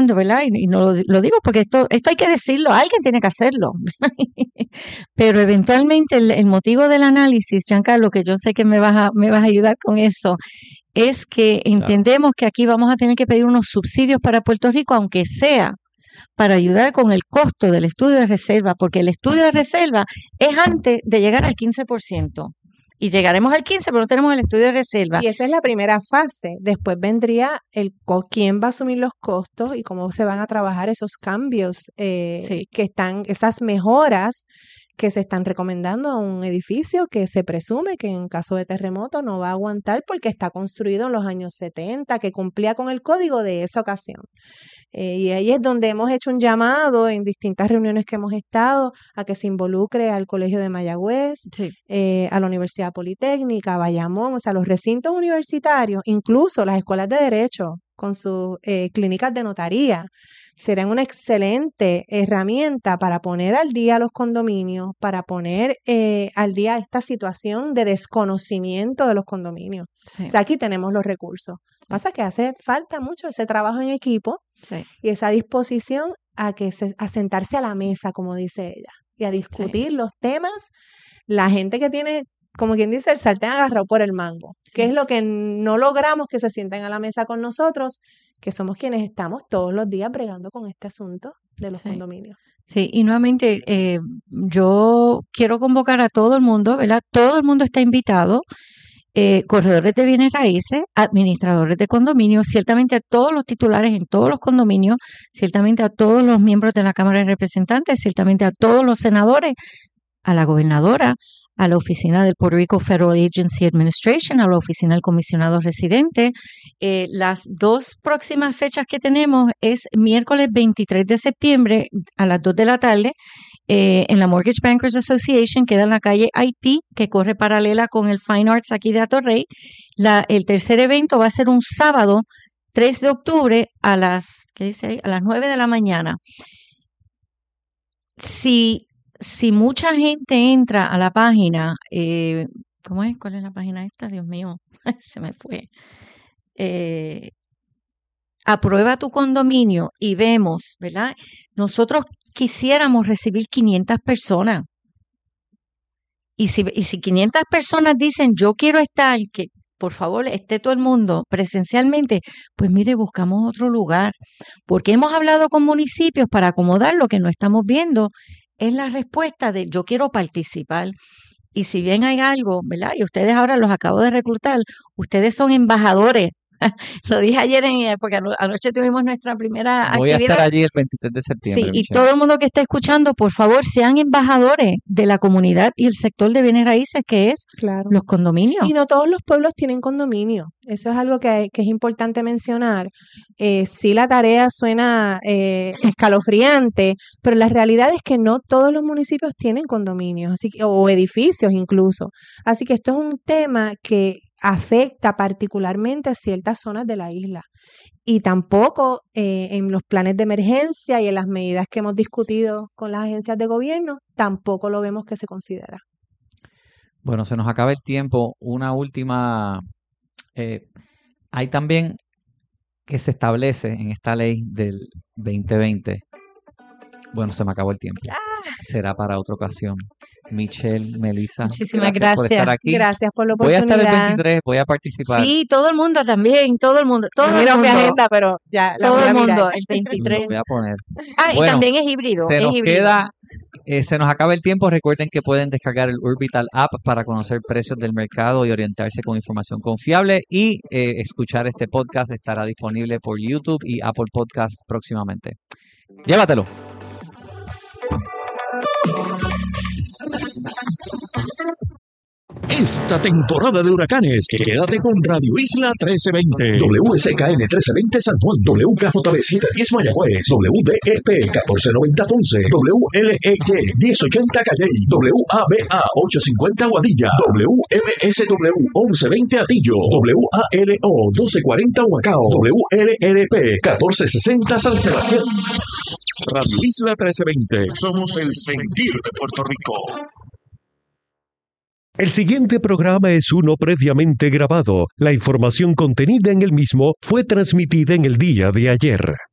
pensando, ¿verdad? Y no lo digo porque esto hay que decirlo, alguien tiene que hacerlo. Pero eventualmente el motivo del análisis, Giancarlo, que yo sé que me vas a ayudar con eso, es que entendemos que aquí vamos a tener que pedir unos subsidios para Puerto Rico, aunque sea para ayudar con el costo del estudio de reserva, porque el estudio de reserva es antes de llegar al 15%. Y llegaremos al 15%, pero no tenemos el estudio de reserva. Y esa es la primera fase. Después vendría quién va a asumir los costos y cómo se van a trabajar esos cambios que están, esas mejoras que se están recomendando a un edificio que se presume que en caso de terremoto no va a aguantar porque está construido en los años 70, que cumplía con el código de esa ocasión. Y ahí es donde hemos hecho un llamado en distintas reuniones que hemos estado a que se involucre al Colegio de Mayagüez, a la Universidad Politécnica, a Bayamón, o sea, los recintos universitarios, incluso las escuelas de derecho con sus clínicas de notaría. Serán una excelente herramienta para poner al día los condominios, para poner al día esta situación de desconocimiento de los condominios. O sea, aquí tenemos los recursos. Pasa que hace falta mucho ese trabajo en equipo y esa disposición a sentarse a la mesa, como dice ella, y a discutir los temas. La gente que tiene, como quien dice, el sartén agarrado por el mango, que es lo que no logramos que se sienten a la mesa con nosotros, que somos quienes estamos todos los días bregando con este asunto de los condominios. Sí, y nuevamente yo quiero convocar a todo el mundo, ¿verdad? Todo el mundo está invitado, corredores de bienes raíces, administradores de condominios, ciertamente a todos los titulares en todos los condominios, ciertamente a todos los miembros de la Cámara de Representantes, ciertamente a todos los senadores, a la gobernadora, a la oficina del Puerto Rico Federal Agency Administration, a la oficina del comisionado residente. Las dos próximas fechas que tenemos es miércoles 23 de septiembre a las 2 de la tarde en la Mortgage Bankers Association, queda en la calle Haití, que corre paralela con el Fine Arts aquí de Atorrey. El tercer evento va a ser un sábado 3 de octubre a las 9 de la mañana. Si mucha gente entra a la página, ¿cómo es? ¿Cuál es la página esta? Dios mío, se me fue. Aprueba tu condominio y vemos, ¿verdad? Nosotros quisiéramos recibir 500 personas. Y si 500 personas dicen, yo quiero estar, que por favor esté todo el mundo presencialmente, pues mire, buscamos otro lugar. Porque hemos hablado con municipios para acomodar lo que no estamos viendo. Es la respuesta de yo quiero participar. Y si bien hay algo, ¿verdad? Y ustedes ahora los acabo de reclutar, ustedes son embajadores. Lo dije ayer porque anoche tuvimos nuestra primera actividad. Voy a estar allí el 23 de septiembre. Sí, y todo el mundo que está escuchando, por favor, sean embajadores de la comunidad y el sector de bienes raíces que es los condominios. Y no todos los pueblos tienen condominio. Eso es algo que es importante mencionar. Sí, la tarea suena escalofriante, pero la realidad es que no todos los municipios tienen condominios, o edificios incluso. Así que esto es un tema que afecta particularmente a ciertas zonas de la isla. Y tampoco en los planes de emergencia y en las medidas que hemos discutido con las agencias de gobierno, tampoco lo vemos que se considera. Bueno, se nos acaba el tiempo. Una última. Hay también que se establece en esta ley del 2020. Bueno, se me acabó el tiempo. Será para otra ocasión. Michelle, Melissa, muchísimas gracias por estar aquí. Gracias por la oportunidad. Voy a estar el 23, voy a participar. Sí, todo el mundo también, todo el mundo. Mira mi agenda, pero ya la todo el mundo, mirar. el 23. Lo voy a poner. Y también es híbrido. Se nos acaba el tiempo. Recuerden que pueden descargar el Urbital app para conocer precios del mercado y orientarse con información confiable. Y escuchar este podcast estará disponible por YouTube y Apple Podcasts próximamente. Llévatelo. Esta temporada de huracanes, quédate con Radio Isla 1320, WSKN 1320 San Juan, WKJB 710 Mayagüez, WDEP 1490 Ponce, WLEY 1080 Calley, WABA 850 Guadilla, WMSW 1120 Atillo, WALO 1240 Huacao, WLRP 1460 San Sebastián. Radio Isla 1320, somos el sentir de Puerto Rico. El siguiente programa es uno previamente grabado. La información contenida en el mismo fue transmitida en el día de ayer.